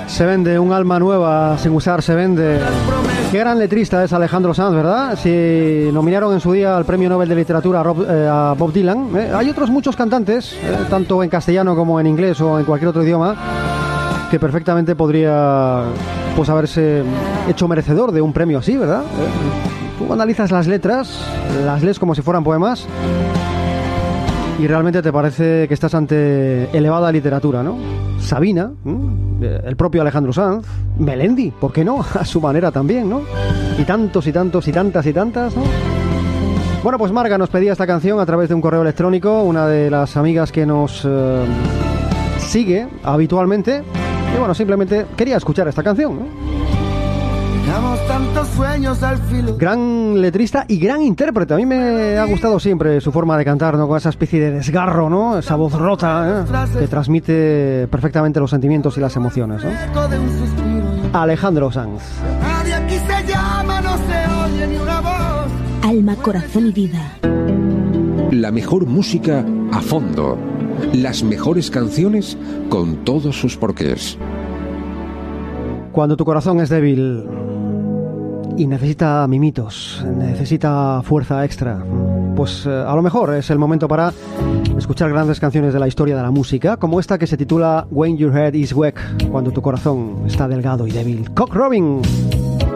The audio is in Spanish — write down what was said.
Se vende un alma nueva, sin usar se vende. Qué gran letrista es Alejandro Sanz, ¿verdad? Si nominaron en su día al Premio Nobel de Literatura a Bob Dylan. Hay otros muchos cantantes, tanto en castellano como en inglés o en cualquier otro idioma, que perfectamente podría pues haberse hecho merecedor de un premio así, ¿verdad? Tú analizas las letras, las lees como si fueran poemas y realmente te parece que estás ante elevada literatura, ¿no? Sabina, el propio Alejandro Sanz, Melendi, ¿por qué no? A su manera también, ¿no? Y tantos y tantos y tantas y tantas, ¿no? Bueno, pues Marga nos pedía esta canción a través de un correo electrónico, una de las amigas que nos sigue habitualmente, y bueno, simplemente quería escuchar esta canción, ¿no? Tantos sueños al filo. Gran letrista y gran intérprete. A mí me ha gustado siempre su forma de cantar, ¿no? Con esa especie de desgarro, ¿no? Esa voz rota, que transmite perfectamente los sentimientos y las emociones, ¿no? Alejandro Sanz. Nadie aquí se llama, no se oye ni una voz. Alma, corazón y vida. La mejor música a fondo. Las mejores canciones con todos sus porqués. Cuando tu corazón es débil y necesita mimitos, necesita fuerza extra, pues a lo mejor es el momento para escuchar grandes canciones de la historia de la música, como esta que se titula When Your Head is Weak, cuando tu corazón está delgado y débil. Cock Robin.